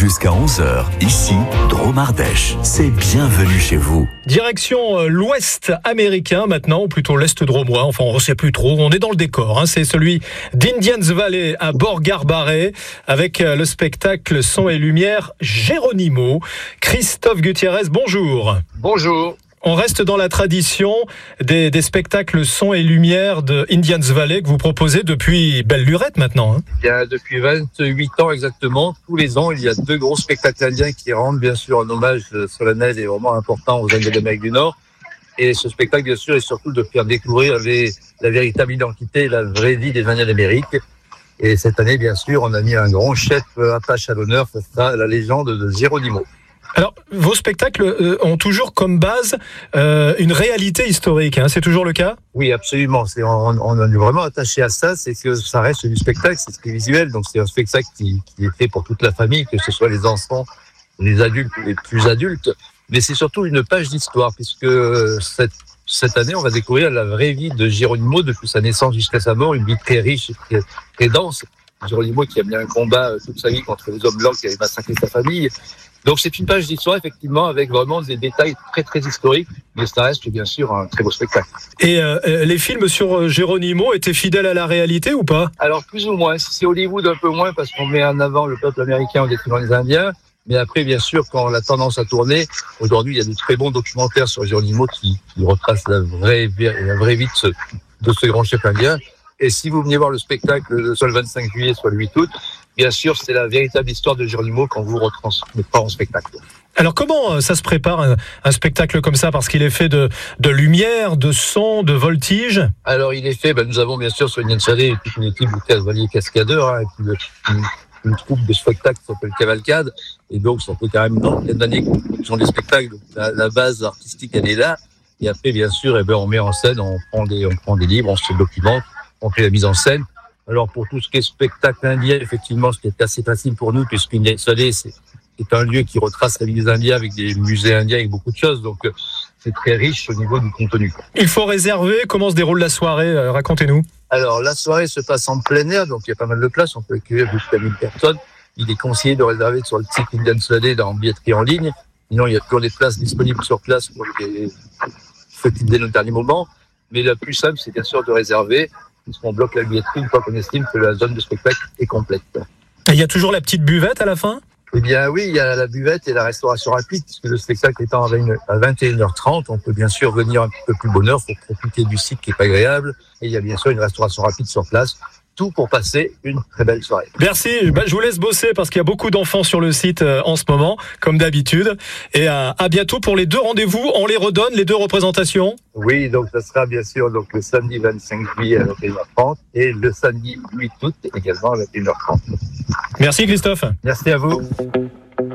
Jusqu'à 11h, ici, Drôme Ardèche. C'est bienvenue chez vous. Direction l'ouest américain maintenant, ou plutôt l'est drômois, enfin on ne sait plus trop, on est dans le décor. C'est celui d'Indians Valley à Borgard-Barret, avec le spectacle Son et Lumière Geronimo. Christophe Gutiérrez, bonjour. Bonjour. On reste dans la tradition des spectacles Son et Lumière de Indians Valley que vous proposez depuis belle lurette maintenant. Bien, depuis 28 ans exactement, tous les ans, il y a 2 gros spectacles indiens qui rendent bien sûr un hommage solennel et vraiment important aux Indiens d'Amérique du Nord. Et ce spectacle, bien sûr, est surtout de faire découvrir la véritable identité et la vraie vie des Indiens d'Amérique. Et cette année, bien sûr, on a mis un grand chef apache à l'honneur, c'est ça, la légende de Geronimo. Alors, vos spectacles ont toujours comme base une réalité historique, c'est toujours le cas ? Oui, absolument. On est vraiment attaché à ça, c'est que ça reste du spectacle, c'est très visuel, donc c'est un spectacle qui est fait pour toute la famille, que ce soit les enfants, les adultes ou les plus adultes, mais c'est surtout une page d'histoire, puisque cette année, on va découvrir la vraie vie de Geronimo depuis sa naissance jusqu'à sa mort, une vie très riche et très dense. Geronimo qui a mené un combat toute sa vie contre les hommes blancs qui avaient massacré sa famille. Donc c'est une page d'histoire effectivement avec vraiment des détails très très historiques, mais ça reste bien sûr un très beau spectacle. Et les films sur Geronimo étaient fidèles à la réalité ou pas ? Alors plus ou moins, c'est Hollywood un peu moins parce qu'on met en avant le peuple américain en détruisant les Indiens, mais après bien sûr quand la tendance a tourné, aujourd'hui il y a de très bons documentaires sur Geronimo qui retracent la vraie vie de ce grand chef indien. Et si vous venez voir le spectacle soit le 25 juillet, soit le 8 août, bien sûr, c'est la véritable histoire de Geronimo qu'on vous retransmettra en spectacle. Alors comment ça se prépare un spectacle comme ça ? Parce qu'il est fait de lumière, de son, de voltige. Alors il est fait, nous avons bien sûr sur Indians Valley toute une équipe de cavaliers cascadeurs, et puis une troupe de spectacles qui s'appelle Cavalcade. Et donc ça fait quand même une dizaine d'années qu'ils font des spectacles. Donc la base artistique, elle est là. Et après, bien sûr, on met en scène, on prend des livres, on se documente. On fait la mise en scène. Alors pour tout ce qui est spectacle indien, effectivement, ce qui est assez facile pour nous, puisqu'Indians Valley, c'est un lieu qui retrace la vie des Indiens avec des musées indiens, avec beaucoup de choses. Donc c'est très riche au niveau du contenu. Il faut réserver. Comment se déroule la soirée ? Racontez-nous. Alors la soirée se passe en plein air, donc il y a pas mal de places. On peut accueillir jusqu'à 1000 personnes. Il est conseillé de réserver sur le site Indians Valley dans billetterie en ligne. Sinon, il y a toujours des places disponibles sur place pour ceux qui dès le dernier moment. Mais le plus simple, c'est bien sûr de réserver. On bloque la billetterie une fois qu'on estime que la zone de spectacle est complète. Et il y a toujours la petite buvette à la fin ? Eh bien oui, il y a la buvette et la restauration rapide, puisque le spectacle étant à 21h30, on peut bien sûr venir un petit peu plus bonne heure pour profiter du site qui est agréable. Et il y a bien sûr une restauration rapide sur place. Tout pour passer une très belle soirée. Merci, je vous laisse bosser parce qu'il y a beaucoup d'enfants sur le site en ce moment, comme d'habitude. Et à bientôt pour les 2 rendez-vous. On les redonne, les 2 représentations. Oui, donc ça sera bien sûr le samedi 25 juillet à 21h30 et le samedi 8 août également à 21h30. Merci Christophe. Merci à vous.